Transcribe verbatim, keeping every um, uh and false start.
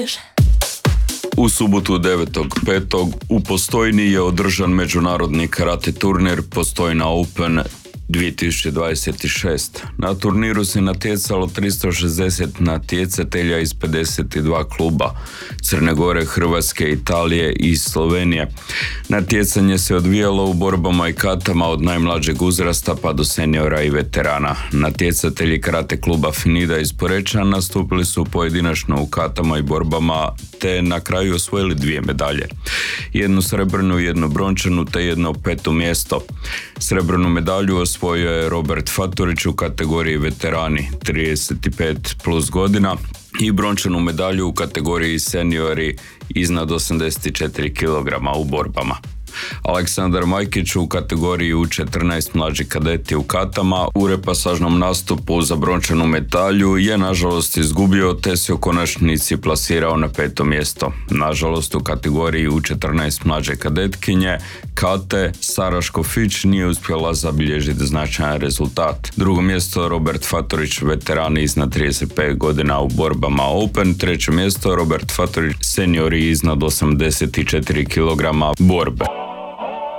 U subotu devetog petog u Postojni je održan međunarodni karate turnir Postojna Open dvije tisuće dvadeset šest. Na turniru se natjecalo tristo šezdeset natjecatelja iz pedeset dva kluba Crne Gore, Hrvatske, Italije i Slovenije. Natjecanje se odvijalo u borbama i katama od najmlađeg uzrasta pa do seniora i veterana. Natjecatelji karate kluba Finida iz Poreča nastupili su pojedinačno u katama i borbama te na kraju osvojili dvije medalje. Jednu srebrnu, jednu brončanu te jedno peto mjesto. Srebrnu medalju osvojio je Robert Faturić u kategoriji veterani trideset pet plus godina i brončanu medalju u kategoriji seniori iznad osamdeset četiri kilograma u borbama. Aleksandar Majkić u kategoriji U četrnaest mlađi kadeti u katama u repasažnom nastupu za brončanu medalju je nažalost izgubio te se u konačnici plasirao na peto mjesto. Nažalost u kategoriji U četrnaest mlađe kadetkinje Kate Sara Škofić nije uspjela zabilježiti značajan rezultat. Drugo mjesto Robert Faturić veterani iznad trideset pet godina u borbama Open. Treće mjesto Robert Faturić seniori iznad osamdeset četiri kilograma borbe.